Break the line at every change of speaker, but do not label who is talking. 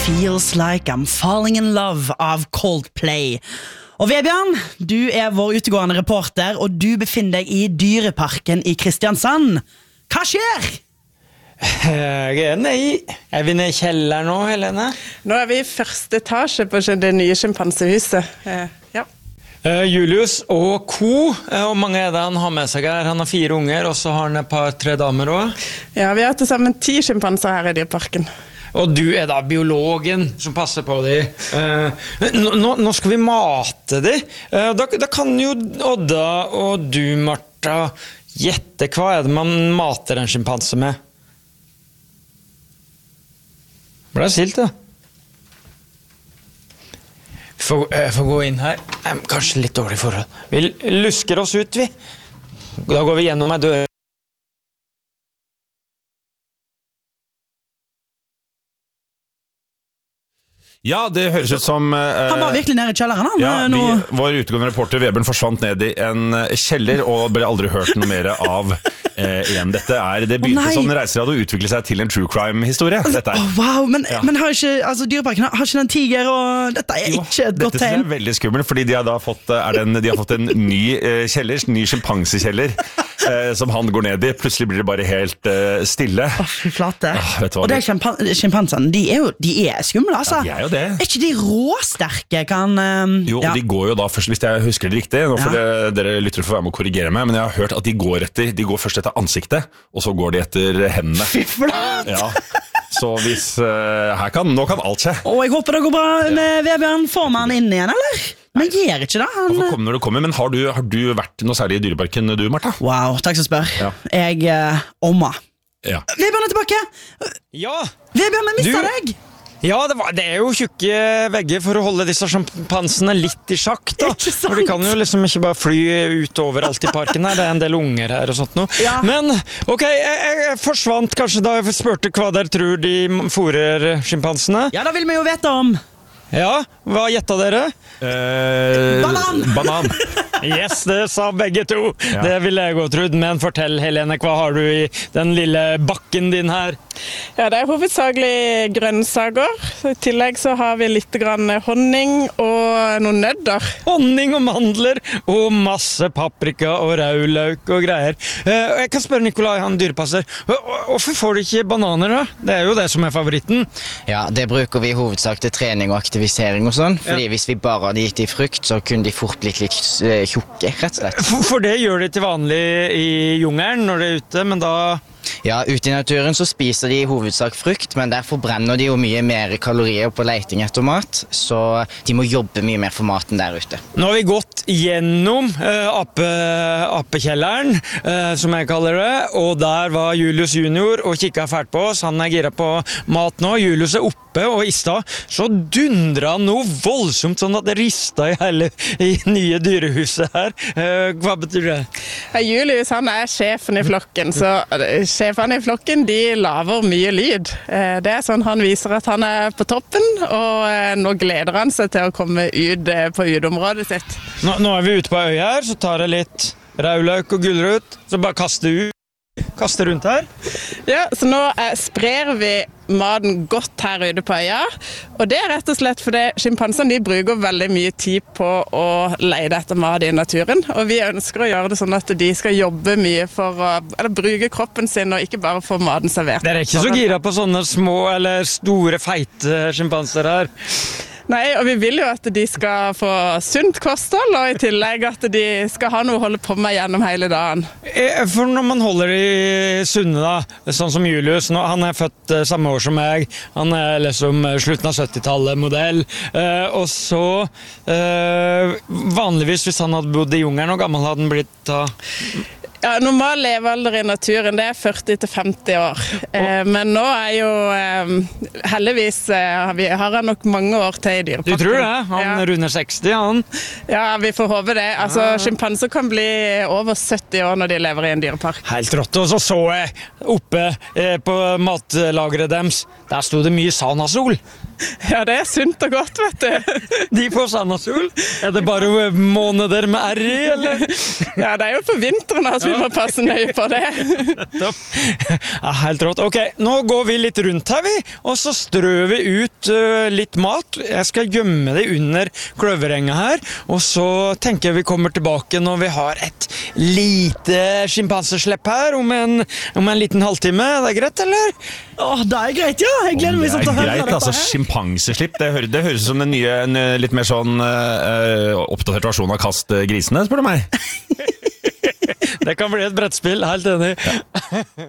Feels Like I'm Falling in Love av Coldplay. Og Vebjørn, du vår utegående reporter, og du befinner deg i Dyreparken i Kristiansand. Hva skjer?
Nei, vi nede i kjelleren nå, Helene?
Nå vi i første etasje på det nye sjimpansehuset. Ja.
Julius og Co, og mange det han har med seg her. Han har 4 unger, og så har han et par-tre damer også.
Ja, vi har til sammen 10 sjimpanser her i Dyreparken.
Og du da biologen som passer på dem. Nå skal vi mate dem. Da kan jo Odda og du, Martha, gjette hva det man mater en sjimpanse med. Ble det stilt, da? Får gå inn her. Kanskje litt dårlig forhold. Vi lusker oss ut, vi. Da går vi gjennom en dør.
Ja, det høres ut som
Han var virkelig nede i kjelleren, han.
Ja, vår utegående reporter Vebjørn forsvant ned i en kjeller og ble aldri hørt noe mer av igjen. Det begynte som Reiseradio å utvikle seg til en true crime-historie.
Wow, men har ikke, Dyreparken har ikke den tiger, og dette ikke et godt tegn.
Dette er veldig skummelt, fordi de har da fått, de har fått en ny kjeller, ny sjimpansekjeller, som han går ned i. Plutselig blir det bare helt stille.
Fy flate. Og det sjimpansene, de er skumle, altså.
Ja, de er jo det.
Er ikke de råsterke?
Jo, de går jo da først, hvis jeg husker det riktig, nå får dere lytter for å være med å korrigere meg, men jeg har hørt at de går først etter ansiktet, og så går de etter hendene.
Fy flate!
Ja. Så hvis nå kan alt skje.
Jeg håper det går bra med Vebjørn. Får man inn igjen, eller? Men gjør ikke det.
Han får komme når det kommer, men har du vært noe særlig i Dyreparken, du, Martha?
Wow, takk som spør.
Ja.
Jeg omma.
Ja.
Vebjørn tilbake!
Ja!
Vebjørn, jeg mistet deg!
Ja, det jo tjukke vegger for å holde disse sjimpansene litt i sjakk, da. For de kan jo liksom ikke bare fly ut overalt i parken her, det en del unger her og sånt nå. Ja. Men, ok, jeg forsvant kanskje da jeg spurte hva dere tror de fôrer sjimpansene.
Ja, da vil vi jo vite om.
Ja, hva gjettet dere?
Banan.
Yes, det sa begge to. Ja. Det ville jeg godt trodd, men fortell, Helene, hva har du i den lille bakken din her?
Ja, det hovedsakelig grønnsaker. I tillegg så har vi litt grann honning og noen nødder.
Honning og mandler og masse paprika og rødløk og greier. Jeg kan spørre Nikolai, han dyrepasser, hvorfor får de ikke bananer da? Det jo det som favoritten.
Ja, det bruker vi i hovedsak til trening og aktivisering og sånn, fordi hvis vi bare hadde gitt de frukt, så kunne de fort blitt litt tjukke, rett og slett.
For det gjør de til vanlig i jungelen når de ute, men da...
Ja, ute i naturen så spiser de i hovedsak frukt, men derfor brenner de jo mye mer kalorier på leiting etter mat, så de må jobbe mye mer for maten der ute.
Nå har vi gått gjennom apekjelleren, som jeg kaller det, og der var Julius junior og kikket fælt på oss. Han gira på mat nå. Julius oppe, og i stad så dundret han noe voldsomt, sånn at det ristet i hele nye dyrehuset her. Hva betyr det?
Julius, han sjefen i flokken, så sjefene i flokken, de laver mye lyd. Det sånn han viser at han på toppen, og nå gleder han seg til å komme ut på uteområdet sitt.
Nå vi ute på øya her, så tar jeg litt rødløk og gulrot, så bare kaster rundt her.
Ja, så nå sprer vi maten godt her ute på øya, og det rett og slett fordi sjimpansene de bruker veldig mye tid på å lete etter mat i naturen, og vi ønsker å gjøre det sånn at de skal jobbe mye for å bruke kroppen sin og ikke bare få maten servert.
Dere ikke så gira på sånne små eller store feite sjimpanser her?
Nei, og vi vil jo at de skal få sunt kosthold, og i tillegg at de skal ha noe å holde på med gjennom hele dagen.
For når man holder de sunne da, sånn som Julius, han født samme år som meg, han liksom slutten av 70-tallet modell, og så vanligvis hvis han hadde bodd i jungelen, hvor gammel hadde han blitt da?
Ja, normal levealder i naturen, det 40 til 50 år. Men nå jo heldigvis, vi har nok mange år til i Dyreparken.
Du tror det? Han runder 60, han?
Ja, vi får håpe det. Altså, sjimpanser kan bli over 70 år når de lever i en dyrepark.
Helt rått, og så jeg oppe på matlageret deres, der stod det mye Sanasol.
Ja, det sunt og godt, vet du.
De får Sanasol? Det bare måneder med R i, eller?
Ja, det jo på vinteren, altså vi må passe nøye på det.
Ja, helt rått. Ok, nå går vi litt rundt her, og så strør vi ut litt mat. Jeg skal gjemme det under kløverenga her, og så tenker jeg vi kommer tilbake når vi har et lite sjimpanseslepp her om en liten halvtime. Er det greit, eller?
Det er greit, ja. Jeg gleder meg sånn til å høre
greit,
dette
altså, sjimpanseslipp, det høres som en litt mer sånn oppdatert versjon av Kast grisene, spør du meg.
Det kan bli et brettspill, helt enig.
Ja.